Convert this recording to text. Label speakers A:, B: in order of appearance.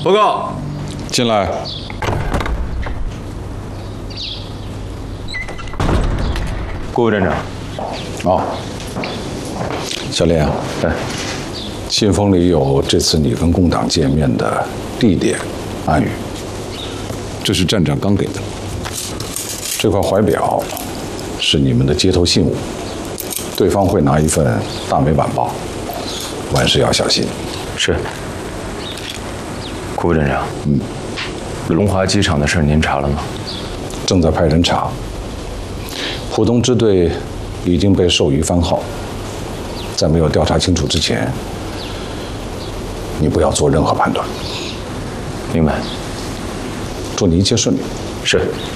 A: 报告，
B: 进来。
A: 顾副站长。
B: 哦，小莲，信封里有这次你跟共党见面的地点、暗语，这是站长刚给的。这块怀表是你们的接头信物，对方会拿一份大美晚报，万事要小心。
A: 是。顾副站长，龙华机场的事您查了吗？
B: 正在派人查。浦东支队已经被授予番号，在没有调查清楚之前，你不要做任何判断。
A: 明白。
B: 祝你一切顺利。
A: 是。